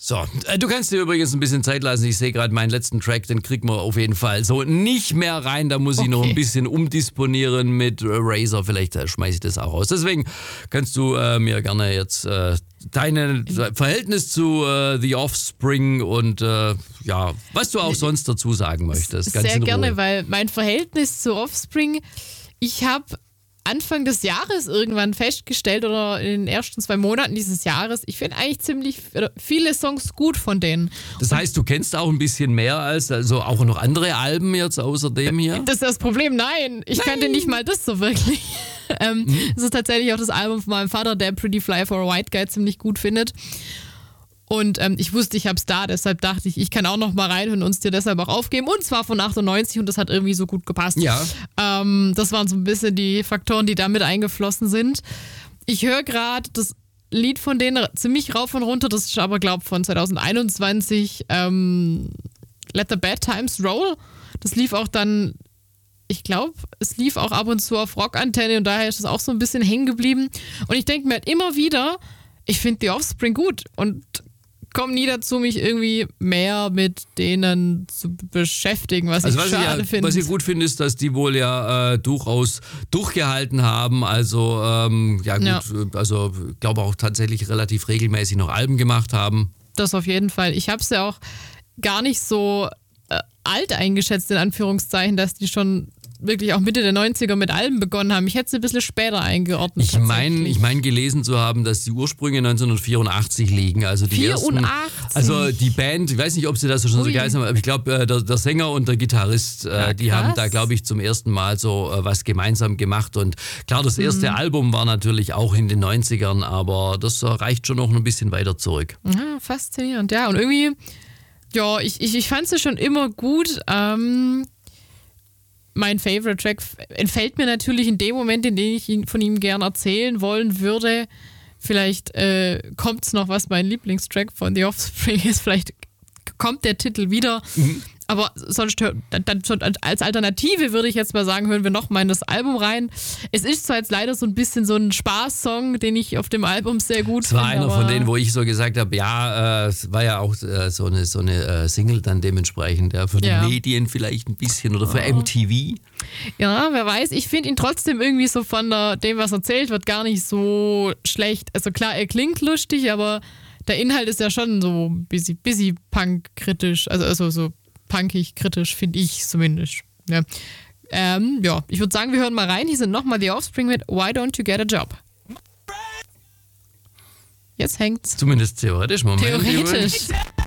So, du kannst dir übrigens ein bisschen Zeit lassen. Ich sehe gerade meinen letzten Track, den kriegt man auf jeden Fall so nicht mehr rein. Da muss ich noch ein bisschen umdisponieren mit Razer. Vielleicht schmeiße ich das auch raus. Deswegen kannst du mir gerne jetzt dein Verhältnis zu The Offspring und was du auch sonst dazu sagen möchtest. Ganz sehr gerne, weil mein Verhältnis zu Offspring, ich habe Anfang des Jahres irgendwann festgestellt oder in den ersten 2 Monaten dieses Jahres, ich finde eigentlich viele Songs gut von denen. Das heißt, du kennst auch ein bisschen mehr als also auch noch andere Alben jetzt außer dem hier? Das ist das Problem, nein. Ich kannte nicht mal das so wirklich. Das ist tatsächlich auch das Album von meinem Vater, der Pretty Fly for a White Guy ziemlich gut findet. Und ich wusste, ich hab's da, deshalb dachte ich, ich kann auch noch mal reinhören und es dir deshalb auch aufgeben. Und zwar von 98 und das hat irgendwie so gut gepasst. Ja. Das waren so ein bisschen die Faktoren, die da mit eingeflossen sind. Ich höre gerade das Lied von denen ziemlich rauf und runter, das ist aber, glaube ich, von 2021, Let the Bad Times Roll. Das lief auch dann, ich glaube, es lief auch ab und zu auf Rockantenne und daher ist das auch so ein bisschen hängen geblieben. Und ich denke mir halt immer wieder, ich finde die Offspring gut und komme nie dazu, mich irgendwie mehr mit denen zu beschäftigen, was ich schade finde. Was ich gut finde, ist, dass die wohl ja durchaus durchgehalten haben. Also also ich glaube auch tatsächlich relativ regelmäßig noch Alben gemacht haben. Das auf jeden Fall. Ich habe es ja auch gar nicht so alt eingeschätzt, in Anführungszeichen, dass die schon wirklich auch Mitte der 90er mit Alben begonnen haben. Ich hätte sie ein bisschen später eingeordnet. Ich meine gelesen zu haben, dass die Ursprünge 1984 liegen. Also die 84? Also die Band, ich weiß nicht, ob sie das schon so geheißen haben, aber ich glaube, der Sänger und der Gitarrist, die haben da, glaube ich, zum ersten Mal so was gemeinsam gemacht. Und klar, das erste Album war natürlich auch in den 90ern, aber das reicht schon noch ein bisschen weiter zurück. Ja, faszinierend, ja. Und irgendwie, ja, ich fand sie schon immer gut. Mein Favorite Track entfällt mir natürlich in dem Moment, in dem ich von ihm gern erzählen wollen würde. Vielleicht kommt es noch, was mein Lieblingstrack von The Offspring ist. Vielleicht kommt der Titel wieder. Aber sonst als Alternative würde ich jetzt mal sagen, hören wir noch mal in das Album rein. Es ist zwar jetzt leider so ein bisschen so ein Spaßsong, den ich auf dem Album sehr gut finde. Es war einer von denen, wo ich so gesagt habe, es war ja auch so eine Single dann dementsprechend, für die Medien vielleicht ein bisschen oder für MTV. Ja, wer weiß. Ich finde ihn trotzdem irgendwie so von dem, was erzählt wird, gar nicht so schlecht. Also klar, er klingt lustig, aber der Inhalt ist ja schon so busy punk-kritisch, also so punkig kritisch, finde ich zumindest. Ja. Ich würde sagen, wir hören mal rein. Hier sind nochmal The Offspring mit Why Don't You Get a Job? Jetzt hängt's. Zumindest theoretisch. Moment. Theoretisch.